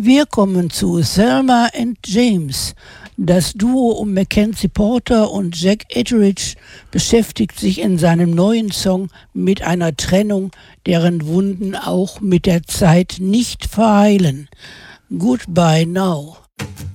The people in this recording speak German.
Wir kommen zu Thelma and James. Das Duo um Mackenzie Porter und Jack Etheridge beschäftigt sich in seinem neuen Song mit einer Trennung, deren Wunden auch mit der Zeit nicht verheilen. Goodbye Now.